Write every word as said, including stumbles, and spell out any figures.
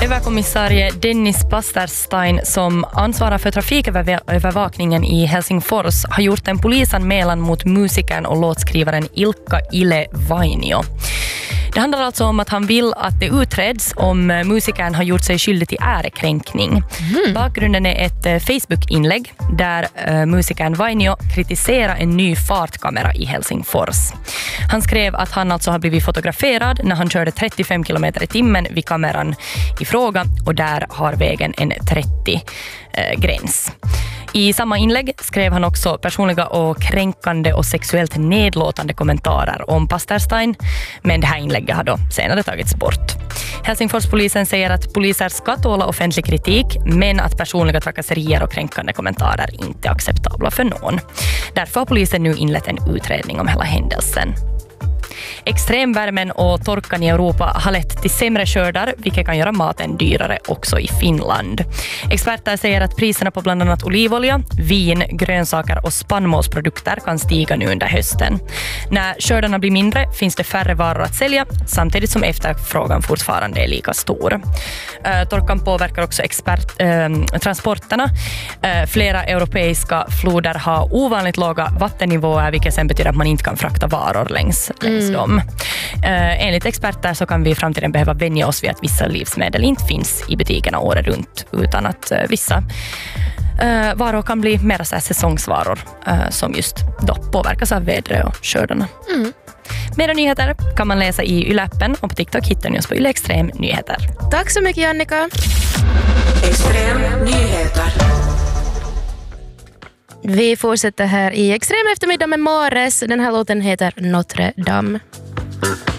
Överkommissarie Dennis Pasterstein som ansvarar för trafikövervakningen i Helsingfors har gjort en polisanmälan mot musikern och låtskrivaren Ilkka Ile Vainio. Det handlar alltså om att han vill att det utreds om musikern har gjort sig skyldig till ärekränkning. Mm. Bakgrunden är ett Facebook-inlägg där uh, musikern Vainio kritiserar en ny fartkamera i Helsingfors. Han skrev att han alltså har blivit fotograferad när han körde trettiofem kilometer i timmen vid kameran i fråga och där har vägen en trettio-gräns. I samma inlägg skrev han också personliga och kränkande och sexuellt nedlåtande kommentarer om Pasterstein, men det här inlägget har då senare tagits bort. Helsingforspolisen säger att poliser ska tåla offentlig kritik, men att personliga trakasserier och kränkande kommentarer inte är acceptabla för någon. Därför har polisen nu inlett en utredning om hela händelsen. Extremvärmen och torkan i Europa har lett till sämre skördar, vilket kan göra maten dyrare också i Finland. Experter säger att priserna på bland annat olivolja, vin, grönsaker och spannmålsprodukter kan stiga nu under hösten. När skördarna blir mindre finns det färre varor att sälja, samtidigt som efterfrågan fortfarande är lika stor. Uh, torkan påverkar också expert, uh, transporterna. Uh, flera europeiska floder har ovanligt låga vattennivåer, vilket sen betyder att man inte kan frakta varor längs, längs mm. dem. Uh, enligt experter så kan vi i framtiden behöva vänja oss vid att vissa livsmedel inte finns i butikerna året runt, utan att uh, vissa uh, varor kan bli mer så här säsongsvaror uh, som just då påverkas av vädret och skördarna. Mm. Mera nyheter kan man läsa i Yle-appen och på TikTok hittar ni oss på Yle Extrem Nyheter. Tack så mycket, Jannika. Extrem Nyheter. Vi fortsätter här i Extrem eftermiddag med Mares. Den här låten heter Notre Dame.